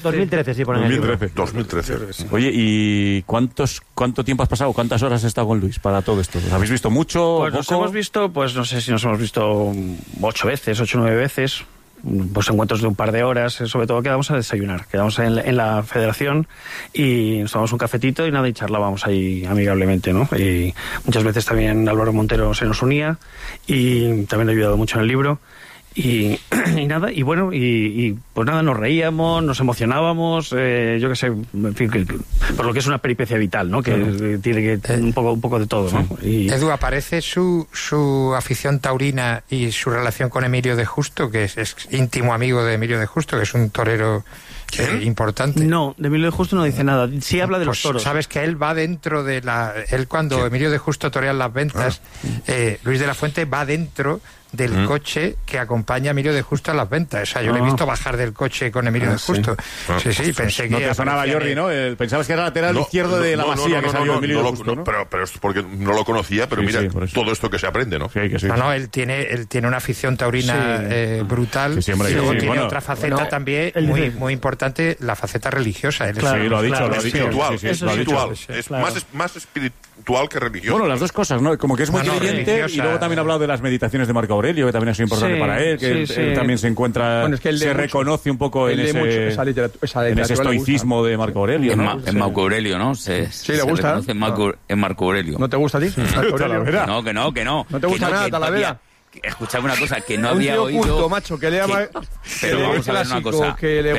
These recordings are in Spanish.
2013, sí, por el 2013. Oye, ¿y cuánto tiempo has pasado? ¿Cuántas horas has estado con Luis para todo esto? ¿Os habéis visto mucho? Pues nos hemos visto, pues no sé si nos hemos visto 8 o 9 veces. Pues encuentros de un par de horas, sobre todo quedamos a desayunar, quedamos en la federación y nos tomamos un cafetito y nada, y charlábamos ahí amigablemente, ¿no? Y muchas veces también Álvaro Montero se nos unía y también ha ayudado mucho en el libro. Y nada, y bueno, y pues nada, nos reíamos, nos emocionábamos, yo qué sé, en fin, por lo que es una peripecia vital, ¿no? Que tiene que un poco de todo, ¿no? Y... Edu, aparece su afición taurina y su relación con Emilio de Justo, que es íntimo amigo de Emilio de Justo, que es un torero importante. No, de Emilio de Justo no dice nada, sí habla de los toros. Sabes que él va dentro de él cuando Emilio de Justo torea las ventas, Luis de la Fuente va dentro del coche que acompaña a Emilio de Justo a las ventas. O sea, yo le he visto bajar del coche con Emilio de Justo. Sí, pensé que... No te sonaba, Jordi, ¿no? Pensabas que era lateral izquierdo de la Masía que salió Emilio de Justo, ¿no? Pero es porque no lo conocía, pero mira, todo esto que se aprende, ¿no? No, él tiene una afición taurina brutal. Y luego tiene otra faceta también muy importante, la faceta religiosa. Sí, lo ha dicho. Espiritual. Es más espiritual que religioso. Bueno, las dos cosas, ¿no? Como que es muy creyente y luego también ha hablado de las meditaciones de Marco Aurelio, que también ha sido importante para él, que él también se encuentra, se reconoce un poco en ese estoicismo de Marco Aurelio, ¿no? En Marco Aurelio, ¿no? Sí, le gusta. En Marco Aurelio. ¿No te gusta a ti? No, que no. ¿No te gusta nada, Talavera? Escuchame una cosa, que no había oído... Un tío culto, macho, que lea... Pero vamos a ver una cosa,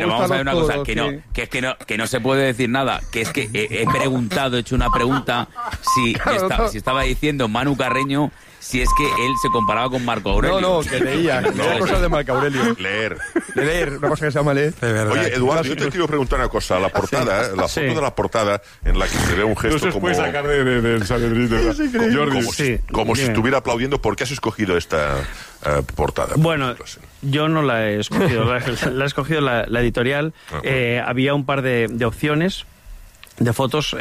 que no se puede decir nada, que es que he hecho una pregunta si estaba diciendo Manu Carreño si es que él se comparaba con Marco Aurelio. No, que leía cosas de Marco Aurelio. Leer, una cosa que se llama leer. Oye, Eduardo, yo te quiero preguntar una cosa. La portada, la foto de la portada en la que se ve un gesto como... No se puede sacar del Sanedrito. Como si estuviera aplaudiendo. ¿Por qué has escogido esta portada? Bueno, yo no la he escogido. La ha escogido la editorial. Había un par de opciones de fotos.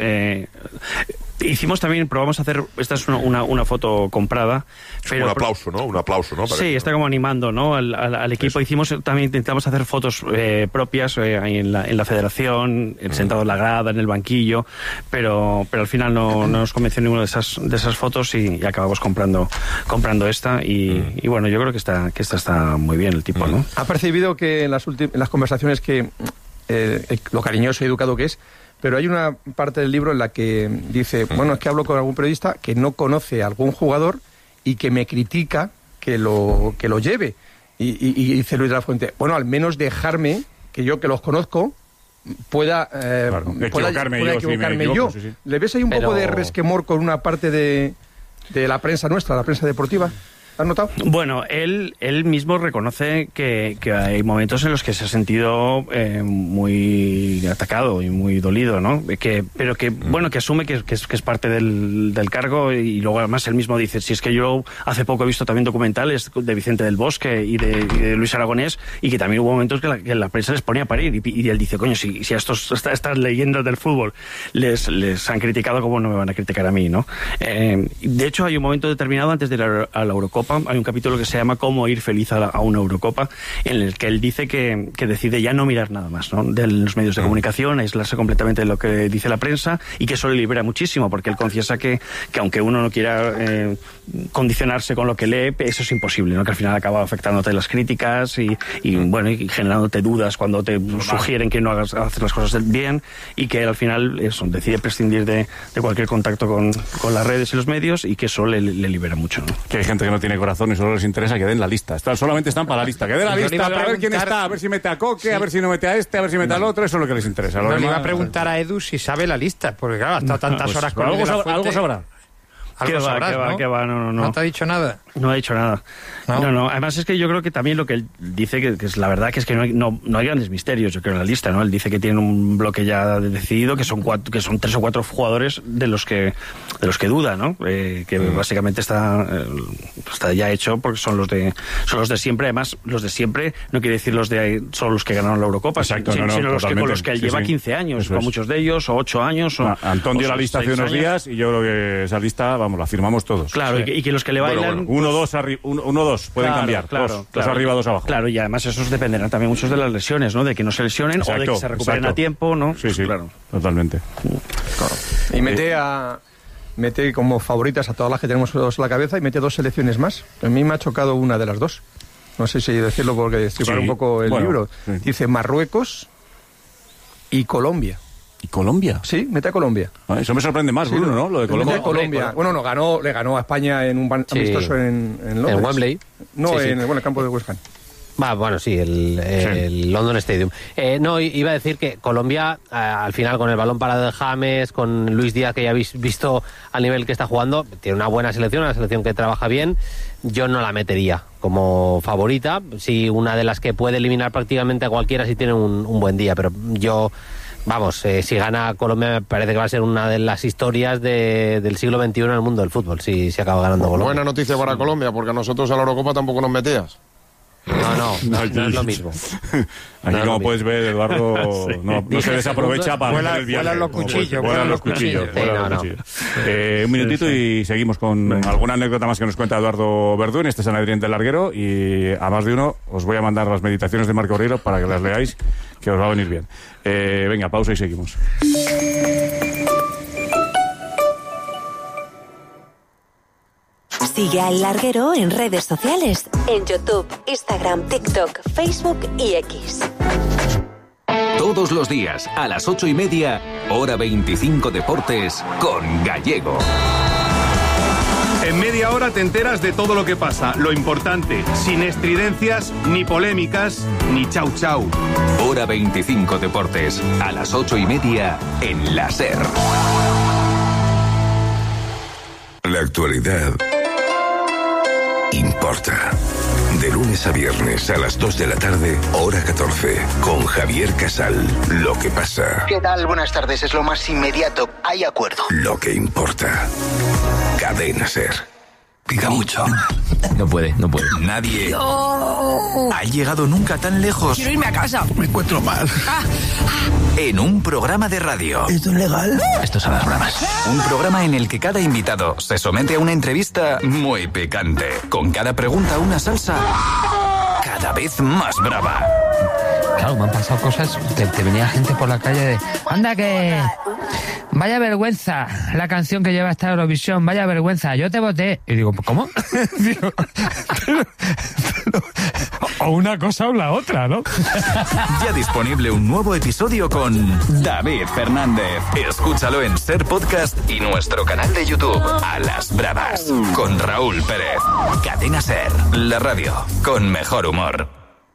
Probamos a hacer, esta es una foto comprada. Pero, un aplauso, ¿no? Sí, está como animando, ¿no? al equipo. También intentamos hacer fotos propias ahí en la federación, sentado en la grada, en el banquillo, pero al final no nos convenció ninguna de esas fotos y acabamos comprando esta y bueno, yo creo que esta está muy bien el tipo, ¿no? ¿Ha percibido que en las conversaciones que lo cariñoso y educado que es? Pero hay una parte del libro en la que dice, bueno, es que hablo con algún periodista que no conoce a algún jugador y que me critica que lo lleve. Y dice Luis de la Fuente, bueno, al menos dejarme, que yo que los conozco, pueda equivocarme yo. Sí. ¿Le ves ahí un poco de resquemor con una parte de la prensa nuestra, la prensa deportiva? ¿Has notado? Bueno, él mismo reconoce que hay momentos en los que se ha sentido muy atacado y muy dolido, ¿no? Pero que asume que es parte del cargo y luego además él mismo dice, si es que yo hace poco he visto también documentales de Vicente del Bosque y de Luis Aragonés y que también hubo momentos que la prensa les ponía a parir y él dice, coño, si a estas leyendas del fútbol les han criticado, ¿cómo no me van a criticar a mí, no? De hecho, hay un momento determinado antes de la Eurocopa, hay un capítulo que se llama Cómo ir feliz a una Eurocopa, en el que él dice que decide ya no mirar nada más, ¿no? De los medios de comunicación, aislarse completamente de lo que dice la prensa y que eso le libera muchísimo, porque él confiesa que aunque uno no quiera condicionarse con lo que lee, eso es imposible, ¿no? Que al final acaba afectándote las críticas y generándote dudas cuando te sugieren que no hagas las cosas bien y que él al final decide prescindir de cualquier contacto con las redes y los medios y que eso le libera mucho, ¿no? Que hay gente que no tiene corazón y solo les interesa que den la lista. Solamente están para la lista. Que den la lista, a ver quién está, a ver si mete a Coque, a ver si no mete a este, a ver si mete al otro. Eso es lo que les interesa. Le iba a preguntar a Edu si sabe la lista, porque claro, ha estado tantas horas con algo sabrá. ¿Qué va? No. ¿No te ha dicho nada? No ha dicho nada. No. Además es que yo creo que también lo que él dice, que es la verdad, que es que no hay grandes misterios, yo creo, en la lista, ¿no? Él dice que tiene un bloque ya decidido, que son 3 o 4 jugadores de los que duda, ¿no? Que básicamente está ya hecho porque son los de siempre. Además, los de siempre no quiere decir son los que ganaron la Eurocopa, sino con los que él lleva 15 años, con muchos de ellos, o 8 años. Antón dio la lista hace unos días y yo creo que esa lista, vamos, vamos, la firmamos todos. Claro, sí. y que los que le bailan... Bueno, 1-2 pueden cambiar. Dos arriba, 2 abajo. Claro, y además esos dependerán también muchos de las lesiones, ¿no? De que no se lesionen. Exacto, o de que se recuperen a tiempo, ¿no? Sí, claro. Totalmente. Claro. Y mete como favoritas a todas las que tenemos en la cabeza y mete 2 selecciones más. A mí me ha chocado una de las 2. No sé si decirlo porque destripar un poco el libro. Sí. Dice Marruecos y Colombia. ¿Y Colombia? Sí, mete a Colombia. Eso me sorprende más, Bruno, ¿no? Lo de Colombia. Colombia. Bueno, le ganó a España en un amistoso en Londres. En Wembley. No, en el campo de West Ham. Bueno, sí, el London Stadium. No, iba a decir que Colombia, al final, con el balón parado de James, con Luis Díaz, que ya habéis visto al nivel que está jugando, tiene una buena selección, una selección que trabaja bien. Yo no la metería como favorita. Sí, una de las que puede eliminar prácticamente a cualquiera si tiene un buen día, pero yo... Vamos, si gana Colombia me parece que va a ser una de las historias del siglo XXI en el mundo del fútbol, si acaba ganando Colombia. Buena noticia para Colombia, porque a nosotros a la Eurocopa tampoco nos metías. No es lo mismo. Aquí, como puedes ver, Eduardo no se desaprovecha para hacer el viaje. Vuelan los cuchillos. Un minutito y seguimos con alguna anécdota más que nos cuenta Eduardo Verdún. Este es San Adrián del Larguero y a más de uno os voy a mandar las meditaciones de Marco Aurelio para que las leáis, que os va a venir bien. Venga, pausa y seguimos. Sigue a El Larguero en redes sociales, en YouTube, Instagram, TikTok, Facebook y X. Todos los días, a las 8:30, hora 25 Deportes, con Gallego. En media hora te enteras de todo lo que pasa, lo importante, sin estridencias, ni polémicas, ni chau chau. Hora 25 Deportes, a las 8:30, en la SER. La actualidad importa. De lunes a viernes a las 2 de la tarde, hora 14, con Javier Casal. Lo que pasa. ¿Qué tal? Buenas tardes. Es lo más inmediato. Hay acuerdo. Lo que importa. Cadena SER. Pica mucho. No puede. Nadie ha llegado nunca tan lejos. Quiero irme a casa. Me encuentro mal. En un programa de radio. ¿Esto es legal? Estos son las bromas. Un programa en el que cada invitado se somete a una entrevista muy picante. Con cada pregunta una salsa cada vez más brava. Claro, me han pasado cosas. Te venía gente por la calle de... ¡Anda que... Vaya vergüenza la canción que lleva esta Eurovisión! ¡Vaya vergüenza! Yo te voté. Y digo, ¿cómo? Digo, pero, o una cosa o la otra, ¿no? Ya disponible un nuevo episodio con David Fernández. Escúchalo en SER Podcast y nuestro canal de YouTube, A las Bravas, con Raúl Pérez. Cadena SER, la radio con mejor humor.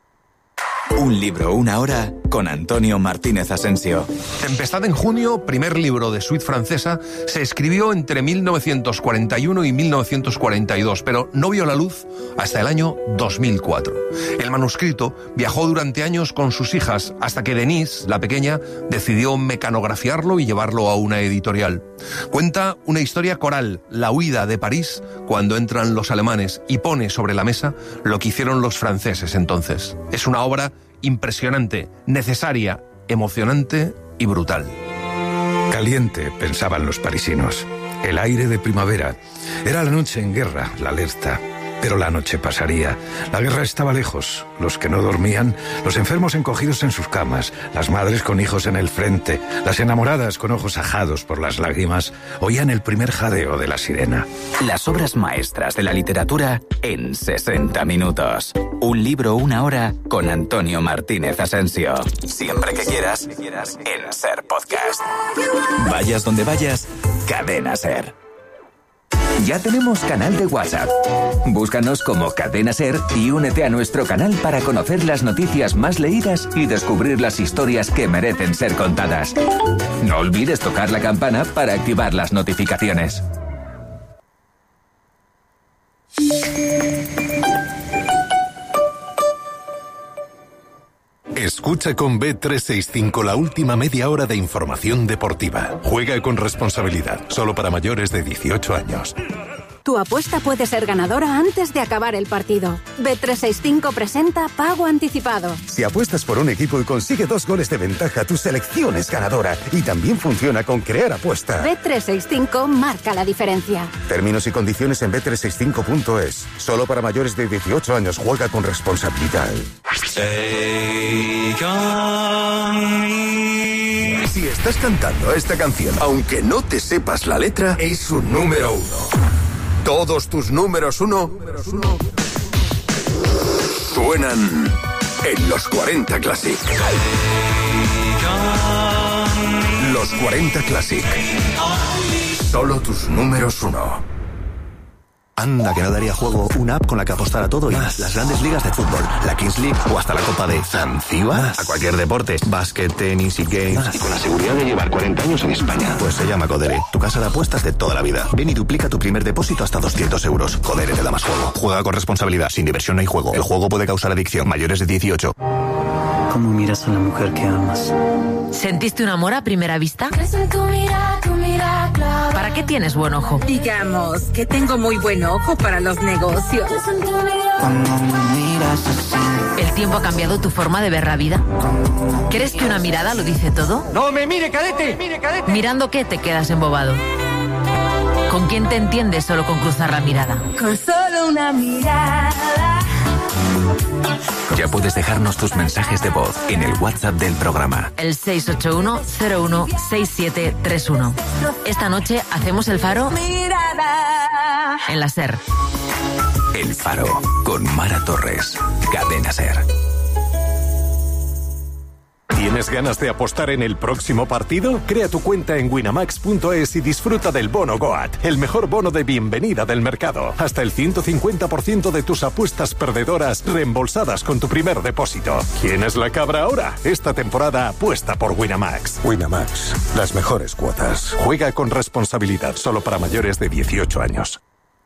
Un libro, una hora, con Antonio Martínez Asensio. Tempestad en junio, primer libro de suite francesa, se escribió entre 1941 y 1942, pero no vio la luz hasta el año 2004. El manuscrito viajó durante años con sus hijas, hasta que Denise, la pequeña, decidió mecanografiarlo y llevarlo a una editorial. Cuenta una historia coral, la huida de París, cuando entran los alemanes, y pone sobre la mesa lo que hicieron los franceses entonces. Es una obra impresionante, necesaria, emocionante y brutal. Caliente, pensaban los parisinos. El aire de primavera. Era la noche en guerra, la alerta. Pero la noche pasaría. La guerra estaba lejos. Los que no dormían, los enfermos encogidos en sus camas, las madres con hijos en el frente, las enamoradas con ojos ajados por las lágrimas, oían el primer jadeo de la sirena. Las obras maestras de la literatura en 60 minutos. Un libro, una hora, con Antonio Martínez Asensio. Siempre que quieras, en SER Podcast. Vayas donde vayas, Cadena SER. Ya tenemos canal de WhatsApp. Búscanos como Cadena SER y únete a nuestro canal para conocer las noticias más leídas y descubrir las historias que merecen ser contadas. No olvides tocar la campana para activar las notificaciones. Escucha con Bet365 la última media hora de información deportiva. Juega con responsabilidad, solo para mayores de 18 años. Tu apuesta puede ser ganadora antes de acabar el partido. Bet365 presenta Pago Anticipado. Si apuestas por un equipo y consigue 2 goles de ventaja, tu selección es ganadora. Y también funciona con Crear Apuesta. Bet365 marca la diferencia. Términos y condiciones en bet365.es. Solo para mayores de 18 años. Juega con responsabilidad. Si estás cantando esta canción, aunque no te sepas la letra, es su número 1. Todos tus números 1 suenan en los 40 Classic. Los 40 Classic. Solo tus números 1. Anda, que no daría juego una app con la que apostar a todo y más. Las grandes ligas de fútbol, la Kings League o hasta la Copa de Zanzíbar. A cualquier deporte, básquet, tenis y games. Y con la seguridad de llevar 40 años en España. Pues se llama Codere, tu casa de apuestas de toda la vida. Ven y duplica tu primer depósito hasta 200 euros. Codere te da más juego. Juega con responsabilidad, sin diversión no hay juego. El juego puede causar adicción. Mayores de 18. ¿Cómo miras a la mujer que amas? ¿Sentiste un amor a primera vista? ¿Para qué tienes buen ojo? Digamos que tengo muy buen ojo para los negocios. ¿El tiempo ha cambiado tu forma de ver la vida? ¿Crees que una mirada lo dice todo? ¡No me mire, cadete! ¿Mirando qué te quedas embobado? ¿Con quién te entiendes solo con cruzar la mirada? Con solo una mirada. Ya puedes dejarnos tus mensajes de voz en el WhatsApp del programa. El 681-016731. Esta noche hacemos el Faro Mirada. en la SER. El Faro, con Mara Torres. Cadena SER. ¿Tienes ganas de apostar en el próximo partido? Crea tu cuenta en winamax.es y disfruta del bono Goat, el mejor bono de bienvenida del mercado. Hasta el 150% de tus apuestas perdedoras reembolsadas con tu primer depósito. ¿Quién es la cabra ahora? Esta temporada apuesta por Winamax. Winamax, las mejores cuotas. Juega con responsabilidad, solo para mayores de 18 años.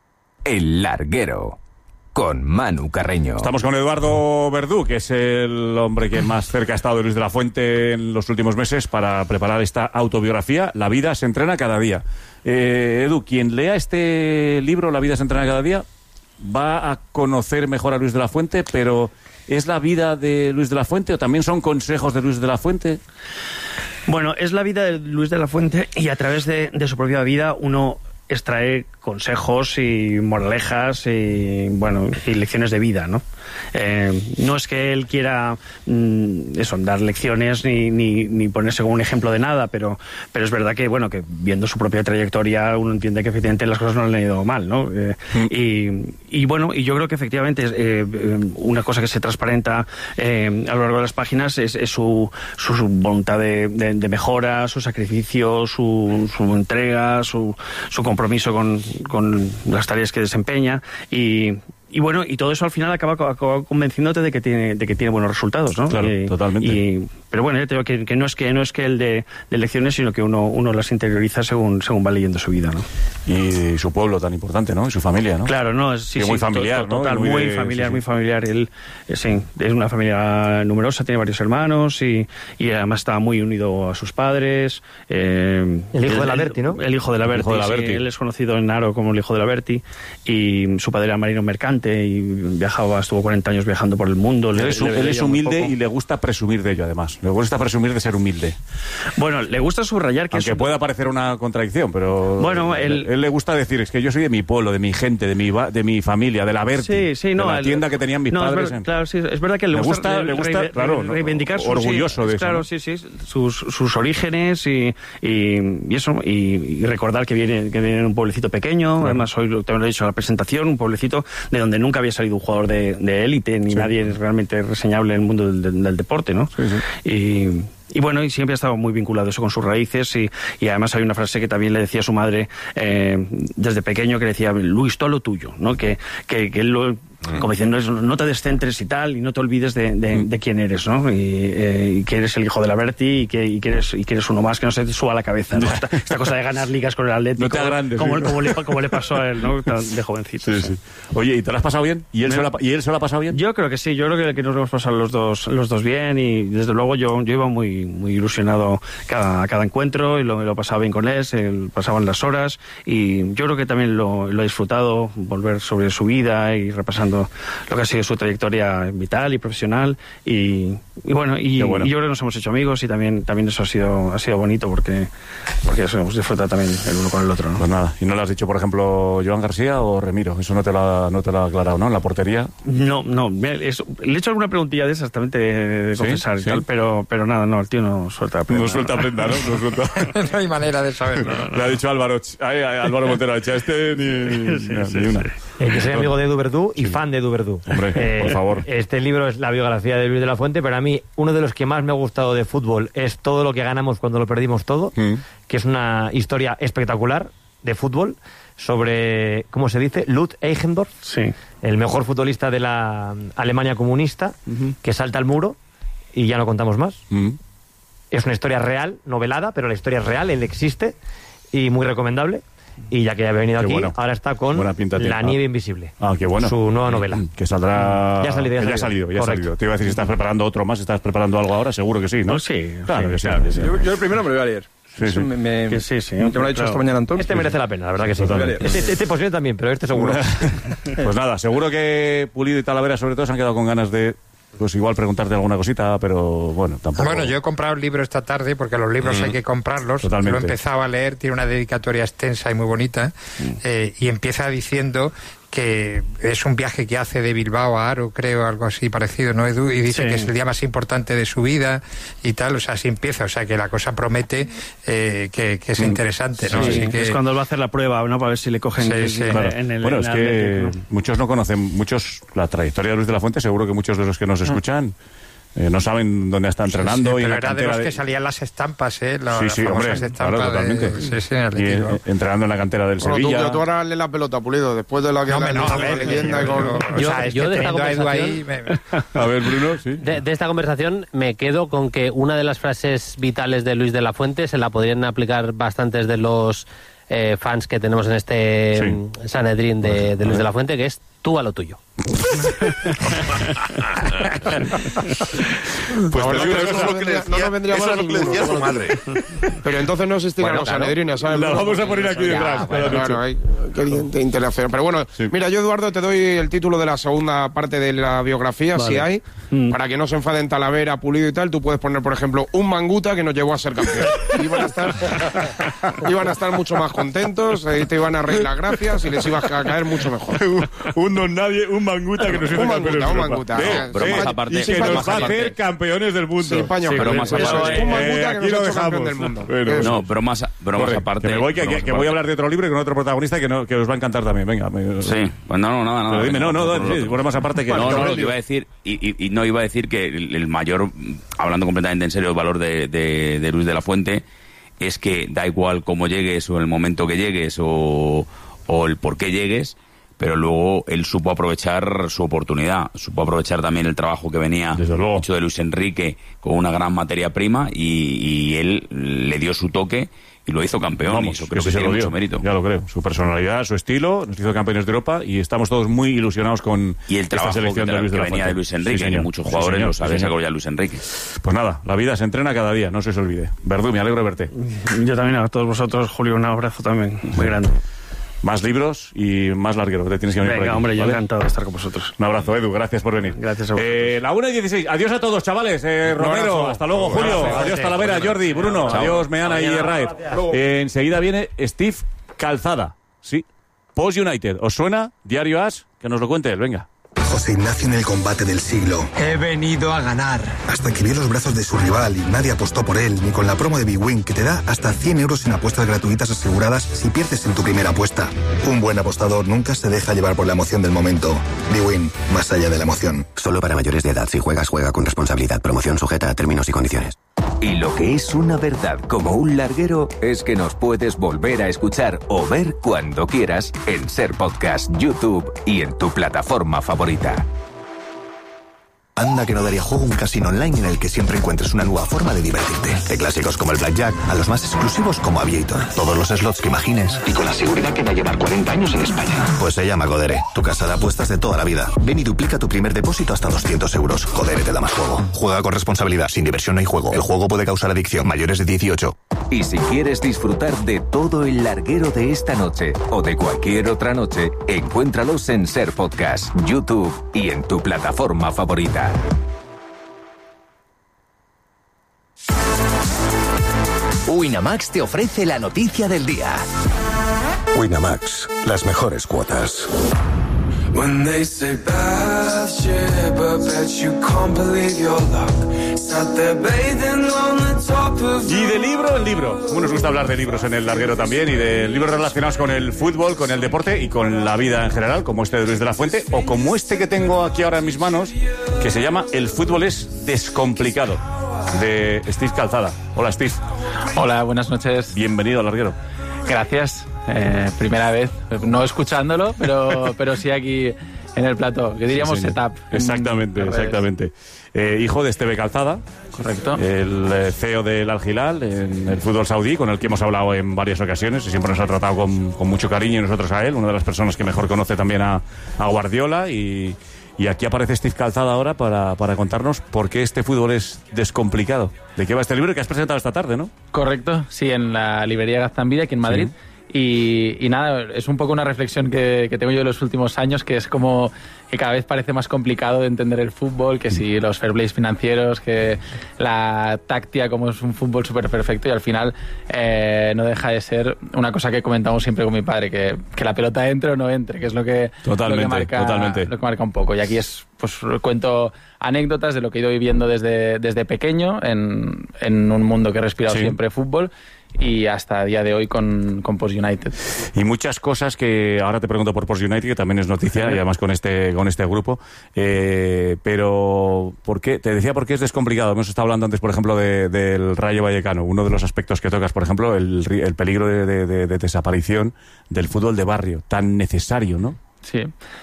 El Larguero, con Manu Carreño. Estamos con Eduardo Verdú, que es el hombre que más cerca ha estado de Luis de la Fuente en los últimos meses para preparar esta autobiografía, La vida se entrena cada día. Edu, quien lea este libro, La vida se entrena cada día, va a conocer mejor a Luis de la Fuente, pero ¿es la vida de Luis de la Fuente o también son consejos de Luis de la Fuente? Bueno, es la vida de Luis de la Fuente y a través de su propia vida uno extrae consejos y moralejas y lecciones de vida, ¿no? No es que él quiera dar lecciones ni ponerse como un ejemplo de nada, pero es verdad que que viendo su propia trayectoria uno entiende que efectivamente las cosas no le han ido mal, ¿no? Y yo creo que efectivamente una cosa que se transparenta a lo largo de las páginas es su voluntad de mejora, su sacrificio, su entrega, su compromiso con las tareas que desempeña y todo eso al final acaba convenciéndote de que tiene buenos resultados, ¿no? Claro, totalmente. Pero bueno, te digo que no es que el de lecciones, sino que uno las interioriza según va leyendo su vida, ¿no? Y su pueblo tan importante, ¿no? Y su familia, ¿no? Claro, no, muy familiar, ¿no? Total, muy familiar. Él es una familia numerosa, tiene varios hermanos y además está muy unido a sus padres. El hijo de la Berti, ¿no? El hijo de la Berti. Sí, él es conocido en Haro como el hijo de la Berti y su padre era marino mercante y estuvo 40 años viajando por el mundo. Él es humilde y le gusta presumir de ello, además. Le gusta presumir de ser humilde. Bueno, le gusta subrayar que aunque pueda parecer una contradicción, pero él le gusta decir, es que yo soy de mi pueblo, de mi gente, de mi familia, de la Berti, de la tienda que tenían mis padres. Claro, sí, es verdad que le gusta reivindicar orgulloso de eso. Claro, sí, sus orígenes y eso, y recordar que viene de un pueblecito pequeño. Claro. Además, hoy te lo he dicho en la presentación, un pueblecito de donde nunca había salido un jugador de élite, ni nadie realmente reseñable en el mundo del deporte, ¿no? Sí. Y siempre ha estado muy vinculado eso con sus raíces y además hay una frase que también le decía a su madre desde pequeño que le decía, Luis, todo lo tuyo, ¿no? Que él como diciendo, no te descentres y tal, y no te olvides de quién eres, ¿no? Y que eres el hijo de la Berti y que eres uno más, que no se te suba a la cabeza, ¿no? Esta cosa de ganar ligas con el Atlético. No te agrandes. Como le pasó a él, ¿no? De jovencito. Sí. Oye, ¿y te lo has pasado bien? ¿Y él se lo ha pasado bien? Yo creo que sí, yo creo que nos hemos pasado los dos bien, y desde luego yo iba muy, muy ilusionado a cada encuentro, y lo pasaba bien con él, pasaban las horas, y yo creo que también lo he disfrutado, volver sobre su vida y repasando lo que ha sido su trayectoria vital y profesional, y bueno, yo creo que nos hemos hecho amigos, y también eso ha sido bonito, porque eso hemos disfrutado también el uno con el otro, ¿no? Pues nada, ¿y no le has dicho, por ejemplo, Joan García o Remiro? Eso no te lo ha aclarado, ¿no? En la portería. No, le he hecho alguna preguntilla de esas también de confesar y tal, pero nada, no, el tío no suelta prenda. No suelta prenda, ¿no? No hay manera de saberlo. Le ha dicho Álvaro Montero, ha dicho ni una. Yo soy amigo de Edu Verdú y fan de Edu Verdú. Hombre, por favor. Este libro es la biografía de Luis de la Fuente, pero a mí uno de los que más me ha gustado de fútbol es Todo lo que ganamos cuando lo perdimos todo, que es una historia espectacular de fútbol sobre, ¿cómo se dice? Lutz Eigendorf, el mejor futbolista de la Alemania comunista, que salta al muro y ya no contamos más. Es una historia real, novelada, pero la historia es real, él existe, y muy recomendable. Y ya que ha venido aquí, ahora está con La nieve invisible. Ah, qué bueno. Su nueva novela. Que saldrá... Ya ha salido. Ya ha salido. Te iba a decir si estás preparando otro más, ¿estás preparando algo ahora? Seguro que sí, ¿no? Sí. Claro que sí. Yo el primero me lo voy a leer. Sí. Me lo ha dicho esta mañana Antón. Este merece la pena, la verdad que sí. Este posible también, pero este seguro. Pues nada, seguro que Pulido y Talavera sobre todo se han quedado con ganas de... Pues igual preguntarte alguna cosita, pero bueno, tampoco... Bueno, yo he comprado el libro esta tarde, porque los libros hay que comprarlos. Totalmente. Lo he empezado a leer, tiene una dedicatoria extensa y muy bonita, y empieza diciendo que es un viaje que hace de Bilbao a Aro, creo, algo así parecido, ¿no, Edu? Y dice que es el día más importante de su vida y tal, o sea, así empieza, o sea, que la cosa promete que es interesante, ¿no? Sí, que... es cuando él va a hacer la prueba, ¿no? Para ver si le cogen en el... Bueno, es que muchos no conocen, la trayectoria de Luis de la Fuente, seguro que muchos de los que nos escuchan no saben dónde está entrenando. Sí, y pero era de los que salían las estampas, las hombre, estampas claro, totalmente. Entrenando en la cantera del Sevilla. Tú ahora le la pelota, Pulido, después de la que leyenda. Yo de esta conversación... A ver, Bruno, sí. De esta conversación me quedo con que una de las frases vitales de Luis de la Fuente se la podrían aplicar bastantes de los fans que tenemos en este Sanedrín de Luis de la Fuente, que es: tú a lo tuyo. Pues eso no vendría mal a ninguno. Su madre. Pero entonces no existirían los Sanedrines, ¿sabes? La vamos a poner aquí detrás. Claro, hay que interacción. Pero bueno, mira, yo, Eduardo, te doy el título de la segunda parte de la biografía, si hay, para que no se enfaden Talavera, Pulido y tal. Tú puedes poner, por ejemplo, un Manguta que nos llevó a ser campeón. Iban a estar mucho más contentos, te iban a reír las gracias y les iba a caer mucho mejor. Un don nadie, un Manguta que nos hizo campeones. Un Manguta. Bromas aparte. Y que nos va a hacer campeones del mundo. Sí, Paño, bromas aparte. Un Manguta que nos ha hecho campeón del mundo. No, bromas aparte. Que voy a hablar de otro libro y con otro protagonista que os va a encantar también. Venga. Sí, pues nada. Pero dime, bromas aparte que... No, lo que iba a decir, y no iba a decir que el mayor, hablando completamente en serio, el valor de Luis de la Fuente es que da igual cómo llegues o el momento que llegues o el por qué llegues, pero luego él supo aprovechar su oportunidad, supo aprovechar también el trabajo que venía hecho de Luis Enrique con una gran materia prima y él le dio su toque y lo hizo campeón. Y eso creo que tiene mucho mérito. Ya lo creo. Su personalidad, su estilo, nos hizo campeones de Europa y estamos todos muy ilusionados con y el trabajo selección que de Luis de la venía de Luis Enrique, que muchos jugadores lo saben, sacó ya Luis Enrique. Pues nada, la vida se entrena cada día, no se os olvide. Verdú, me alegro de verte. Yo también, a todos vosotros, Julio, un abrazo también muy grande. Más libros y más larguero. Te tienes que venir por aquí, hombre, yo ¿vale? encantado de estar con vosotros. Un abrazo, Edu. Gracias por venir. Gracias a vosotros. La 1:16. Adiós a todos, chavales. Romero, hasta luego, Julio. Adiós, Talavera, Jordi, Bruno. Adiós, Meana y Raed. Enseguida viene Steve Calzada. Sí. Post United. ¿Os suena? Diario As. Que nos lo cuente él. Venga. José Ignacio en el combate del siglo. He venido a ganar. Hasta que vio los brazos de su rival y nadie apostó por él, ni con la promo de BWin, que te da hasta 100 euros en apuestas gratuitas aseguradas si pierdes en tu primera apuesta. Un buen apostador nunca se deja llevar por la emoción del momento. BWin, más allá de la emoción. Solo para mayores de edad. Si juegas, juega con responsabilidad. Promoción sujeta a términos y condiciones. Y lo que es una verdad como un larguero es que nos puedes volver a escuchar o ver cuando quieras en Ser Podcast, YouTube y en tu plataforma favorita. Anda que no daría juego un casino online en el que siempre encuentres una nueva forma de divertirte. De clásicos como el Blackjack a los más exclusivos como Aviator. Todos los slots que imagines y con la seguridad que va a llevar 40 años en España. Pues se llama Codere, tu casa de apuestas de toda la vida. Ven y duplica tu primer depósito hasta 200 euros. Codere te da más juego. Juega con responsabilidad, sin diversión no hay juego. El juego puede causar adicción, mayores de 18. Y si quieres disfrutar de todo el larguero de esta noche o de cualquier otra noche, encuéntralos en Ser Podcast, YouTube y en tu plataforma favorita. Winamax te ofrece la noticia del día. Winamax, las mejores cuotas. When they say batship, I bet you can't believe your luck. Sat there bathing on the top of. Y de libro en libro. Como nos gusta hablar de libros en el larguero también, y de libros relacionados con el fútbol, con el deporte y con la vida en general, como este de Luis de la Fuente, o como este que tengo aquí ahora en mis manos, que se llama El fútbol es descomplicado, de Steve Calzada. Hola, Steve. Hola, buenas noches. Bienvenido al larguero. Gracias. Primera vez, no escuchándolo, pero sí aquí en el plató, que diríamos sí, setup. Exactamente. Hijo de Esteve Calzada. Correcto. El CEO del Al Hilal en el fútbol saudí, con el que hemos hablado en varias ocasiones y siempre nos ha tratado con mucho cariño, y nosotros a él, una de las personas que mejor conoce también a Guardiola. Y aquí aparece Steve Calzada ahora para contarnos por qué este fútbol es descomplicado. ¿De qué va este libro que has presentado esta tarde, no? Correcto, sí, en la librería Gaztambide, aquí en Madrid. Sí. Y nada, es un poco una reflexión que tengo yo en los últimos años, que es como que cada vez parece más complicado de entender el fútbol, que si los fair plays financieros, que la táctica, como es un fútbol súper perfecto, y al final no deja de ser una cosa que comentamos siempre con mi padre, que la pelota entre o no entre, que es lo que marca un poco. Y aquí pues cuento anécdotas de lo que he ido viviendo desde pequeño en un mundo que he respirado siempre fútbol, y hasta el día de hoy con Post United. Y muchas cosas que ahora te pregunto por Post United, que también es noticia, y además con este grupo, pero ¿por qué? Te decía por qué es descomplicado. Hemos estado hablando antes, por ejemplo, del Rayo Vallecano. Uno de los aspectos que tocas, por ejemplo, el peligro de desaparición del fútbol de barrio, tan necesario, ¿no? Sí.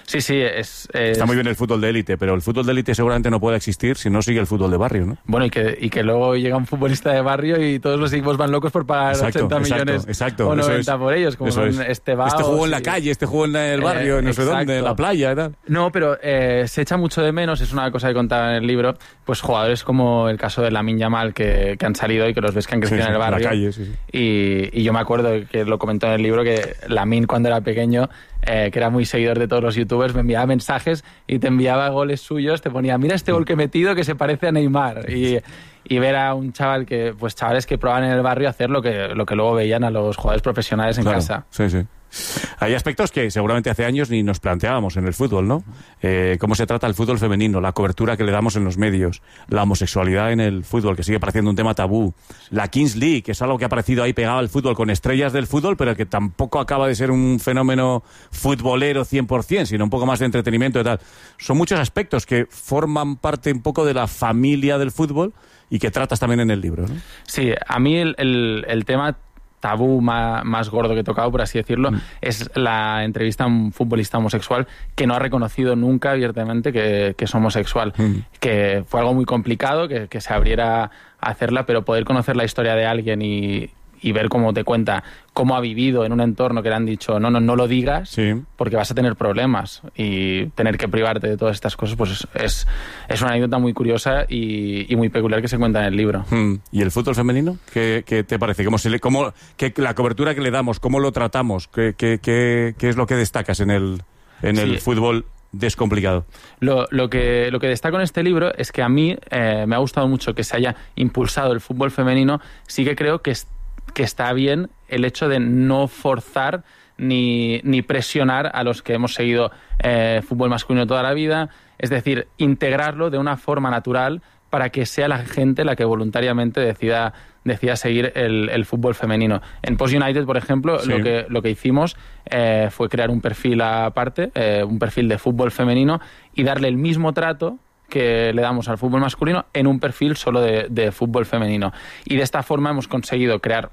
Está muy bien el fútbol de élite, pero el fútbol de élite seguramente no puede existir si no sigue el fútbol de barrio, ¿no? Bueno, y que luego llega un futbolista de barrio y todos los equipos van locos por pagar 80 millones o 90 por ellos, como son Estebao. Este jugó en la calle, este jugó en el barrio, no sé dónde, en la playa y tal. No, pero se echa mucho de menos, es una cosa que contaba en el libro, pues jugadores como el caso de Lamine Yamal que han salido y que los ves que han crecido en el barrio. En la calle, Y yo me acuerdo que lo comentó en el libro, que Lamine, cuando era pequeño, que era muy seguidor de todos los youtubers, me enviaba mensajes y te enviaba goles suyos, te ponía, mira este gol que he metido que se parece a Neymar, y ver a un chaval chavales que probaban en el barrio hacer lo que luego veían a los jugadores profesionales en casa. Sí. Hay aspectos que seguramente hace años ni nos planteábamos en el fútbol, ¿no? Cómo se trata el fútbol femenino, la cobertura que le damos en los medios, la homosexualidad en el fútbol, que sigue pareciendo un tema tabú, la Kings League, que es algo que ha aparecido ahí pegado al fútbol con estrellas del fútbol, pero que tampoco acaba de ser un fenómeno futbolero 100%, sino un poco más de entretenimiento y tal. Son muchos aspectos que forman parte un poco de la familia del fútbol y que tratas también en el libro, ¿no? Sí, a mí el tema tabú más gordo que he tocado, por así decirlo, es la entrevista a un futbolista homosexual que no ha reconocido nunca abiertamente que es homosexual, que fue algo muy complicado que se abriera a hacerla, pero poder conocer la historia de alguien y ver cómo te cuenta cómo ha vivido en un entorno que le han dicho no lo digas, porque vas a tener problemas, y tener que privarte de todas estas cosas, pues es una anécdota muy curiosa y muy peculiar que se cuenta en el libro. ¿Y el fútbol femenino? ¿Qué te parece? La cobertura que le damos, cómo lo tratamos? ¿Qué es lo que destacas en el fútbol descomplicado? Lo que destaco en este libro es que a mí me ha gustado mucho que se haya impulsado el fútbol femenino. Sí que creo que está bien el hecho de no forzar ni presionar a los que hemos seguido fútbol masculino toda la vida, es decir, integrarlo de una forma natural para que sea la gente la que voluntariamente decida seguir el fútbol femenino. En Post United, por ejemplo, lo que hicimos fue crear un perfil aparte, un perfil de fútbol femenino, y darle el mismo trato que le damos al fútbol masculino en un perfil solo de fútbol femenino. Y de esta forma hemos conseguido crear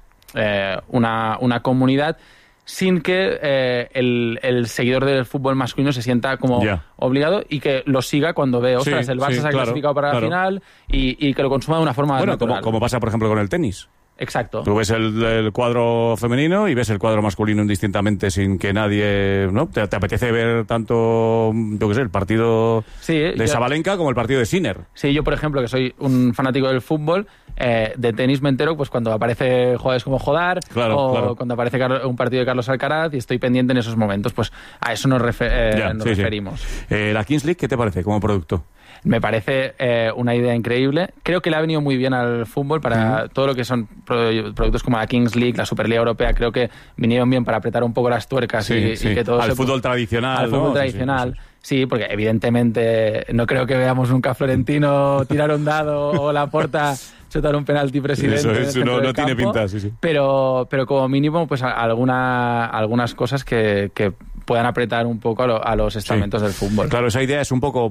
una comunidad sin que el seguidor del fútbol masculino se sienta como obligado y que lo siga cuando ve, ostras, el Barça se ha clasificado para la final y que lo consuma de una forma natural. Como pasa, por ejemplo, con el tenis. Exacto. Tú ves el cuadro femenino y ves el cuadro masculino indistintamente sin que nadie... ¿no? ¿Te apetece ver tanto, yo qué sé, el partido de Sabalenka como el partido de Sinner? Sí, yo, por ejemplo, que soy un fanático del fútbol, de tenis me entero pues cuando aparece jugadores como Jodar cuando aparece un partido de Carlos Alcaraz y estoy pendiente en esos momentos. Pues a eso nos referimos. ¿La Kings League qué te parece como producto? Me parece una idea increíble. Creo que le ha venido muy bien al fútbol para todo lo que son productos como la Kings League, la Superliga Europea. Creo que vinieron bien para apretar un poco las tuercas y que todo al fútbol tradicional. Al fútbol tradicional. Sí, porque evidentemente no creo que veamos nunca a Florentino tirar un dado o Laporta chutar un penalti presidente. Eso no tiene pinta, Pero como mínimo, pues algunas cosas que puedan apretar un poco a los estamentos del fútbol. Claro, esa idea es un poco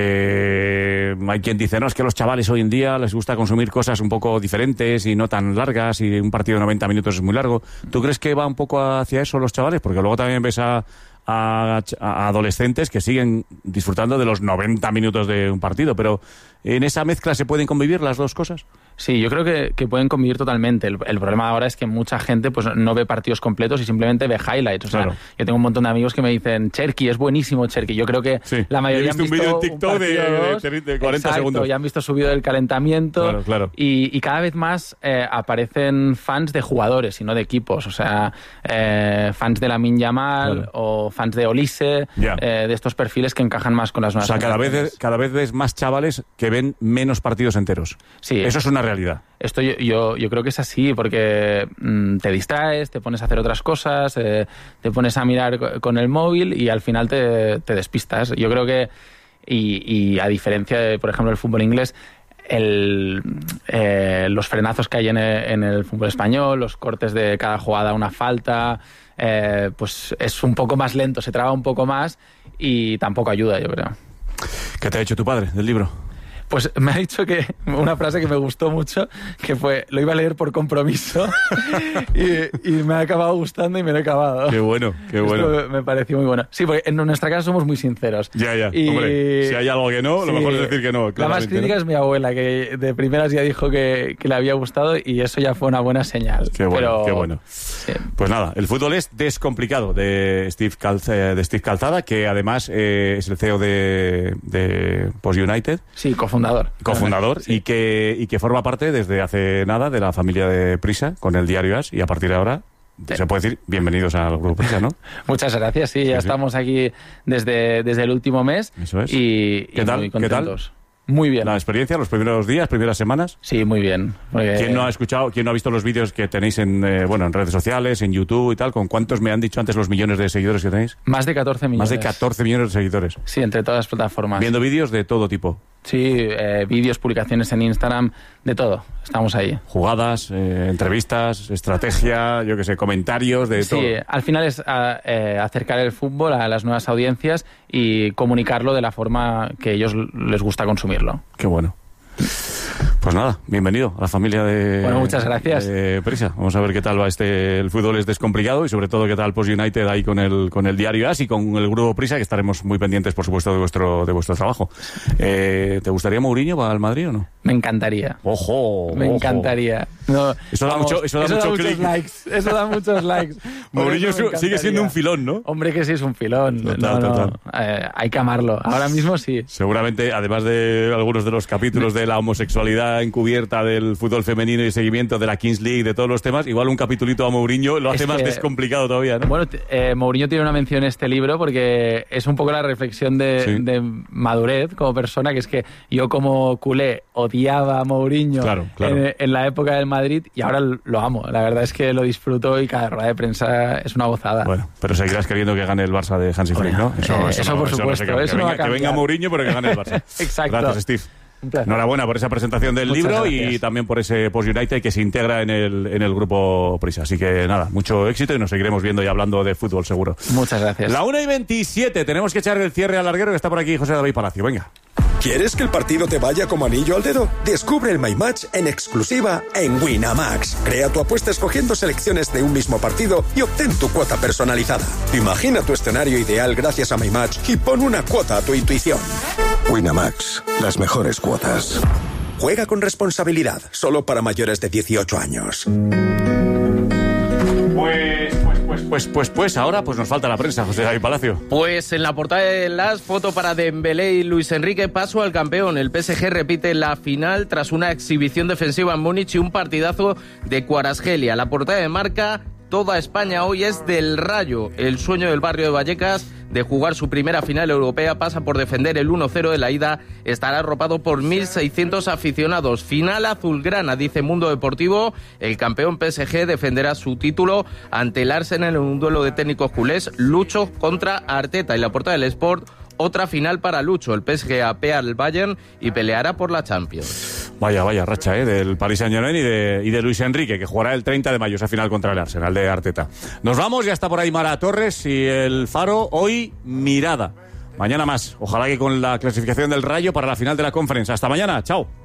porque hay quien dice, no, es que a los chavales hoy en día les gusta consumir cosas un poco diferentes y no tan largas y un partido de 90 minutos es muy largo. ¿Tú crees que va un poco hacia eso los chavales? Porque luego también ves a adolescentes que siguen disfrutando de los 90 minutos de un partido, pero ¿en esa mezcla se pueden convivir las dos cosas? Sí, yo creo que pueden convivir totalmente. El problema ahora es que mucha gente pues no ve partidos completos y simplemente ve highlights. O sea, yo tengo un montón de amigos que me dicen, Cherki, es buenísimo Cherki. Yo creo que la mayoría han visto un vídeo en TikTok de 40 segundos. Y han visto su vídeo del calentamiento. Claro. Y cada vez más aparecen fans de jugadores y no de equipos. O sea, fans de Lamine Yamal o fans de Olise, de estos perfiles que encajan más con las nuevas generaciones. O sea, cada vez ves más chavales que ven menos partidos enteros. Sí. Eso es una realidad. Esto yo creo que es así, porque te distraes, te pones a hacer otras cosas, te pones a mirar con el móvil y al final te despistas. Yo creo que, y a diferencia de, por ejemplo, el fútbol inglés, los frenazos que hay en el fútbol español, los cortes de cada jugada, una falta, pues es un poco más lento, se traba un poco más y tampoco ayuda, yo creo. ¿Qué te ha dicho tu padre del libro? Pues me ha dicho que una frase que me gustó mucho, que fue, lo iba a leer por compromiso y me ha acabado gustando y me lo he acabado. Qué bueno. Esto me pareció muy bueno. Sí, porque en nuestra casa somos muy sinceros. Ya. Hombre, si hay algo que no, lo mejor es decir que no. La más crítica es mi abuela, que de primeras ya dijo que le había gustado y eso ya fue una buena señal. Qué bueno. Sí. Pues nada, el fútbol es descomplicado de Steve Calzada, que además es el CEO de Post United. Sí, cofundador sí. y que forma parte desde hace nada de la familia de Prisa con el diario AS y a partir de ahora se puede decir bienvenidos al grupo Prisa, ¿no? Muchas gracias, sí, ya estamos aquí desde el último mes. Eso es. Y muy contentos. Muy bien. ¿La experiencia, los primeros días, primeras semanas? Sí, muy bien. ¿Quién no ha visto los vídeos que tenéis en redes sociales, en YouTube y tal? ¿Con cuántos me han dicho antes los millones de seguidores que tenéis? Más de 14 millones. Más de 14 millones de seguidores. Sí, entre todas las plataformas. Viendo vídeos de todo tipo. Sí, vídeos, publicaciones en Instagram, de todo. Estamos ahí. Jugadas, entrevistas, estrategia, yo qué sé, comentarios, de todo. Sí, al final es acercar el fútbol a las nuevas audiencias y comunicarlo de la forma que a ellos les gusta consumirlo. Qué bueno. Pues nada, bienvenido a la familia de... Bueno, muchas gracias. Prisa. Vamos a ver qué tal va el fútbol es descomplicado y sobre todo qué tal Post United ahí con el diario AS y con el grupo Prisa, que estaremos muy pendientes, por supuesto, de vuestro trabajo. ¿Te gustaría Mourinho para el Madrid o no? Me encantaría. ¡Ojo! Me encantaría. No, eso da mucho clic. Eso da muchos likes. Mourinho sigue siendo un filón, ¿no? Hombre, que sí es un filón. Total. Hay que amarlo. Ahora mismo sí. Seguramente, además de algunos de los capítulos de la homosexualidad encubierta del fútbol femenino y seguimiento de la Kings League, de todos los temas, igual un capitulito a Mourinho lo hace más descomplicado todavía, ¿no? Bueno, Mourinho tiene una mención en este libro porque es un poco la reflexión de madurez como persona, que es que yo como culé odiaba a Mourinho claro. En la época del Madrid y ahora lo amo. La verdad es que lo disfruto y cada rueda de prensa es una gozada. Bueno, pero seguirás queriendo que gane el Barça de Hansi Flick, ¿no? Eso por supuesto. Que venga Mourinho, pero que gane el Barça. Exacto. Gracias, Steve. Enhorabuena por esa presentación del libro gracias. Y también por ese Post United que se integra en el grupo Prisa. Así que nada, mucho éxito y nos seguiremos viendo y hablando de fútbol seguro. Muchas gracias. La 1:27, tenemos que echar el cierre al larguero que está por aquí José David Palacio. Venga. ¿Quieres que el partido te vaya como anillo al dedo? Descubre el My Match en exclusiva en Winamax. Crea tu apuesta escogiendo selecciones de un mismo partido y obtén tu cuota personalizada. Imagina tu escenario ideal gracias a My Match y pon una cuota a tu intuición. Winamax, las mejores cuotas. Juega con responsabilidad, solo para mayores de 18 años. Pues ahora pues nos falta la prensa, José David Palacio. Pues en la portada de Las, foto para Dembélé y Luis Enrique, paso al campeón. El PSG repite la final tras una exhibición defensiva en Múnich y un partidazo de Kvaratskhelia. La portada de Marca, toda España hoy es del Rayo. El sueño del barrio de Vallecas de jugar su primera final europea pasa por defender el 1-0 de la ida. Estará arropado por 1.600 aficionados. Final azulgrana, dice Mundo Deportivo. El campeón PSG defenderá su título ante el Arsenal en un duelo de técnicos culés. Lucho contra Arteta. Y la portada del Sport, otra final para Lucho. El PSG apea al Bayern y peleará por la Champions. Vaya racha, del Paris Saint-Germain y de Luis Enrique, que jugará el 30 de mayo esa final contra el Arsenal de Arteta. Nos vamos, ya está por ahí Mara Torres y el Faro. Hoy, mirada. Mañana más. Ojalá que con la clasificación del Rayo para la final de la Conference. Hasta mañana. Chao.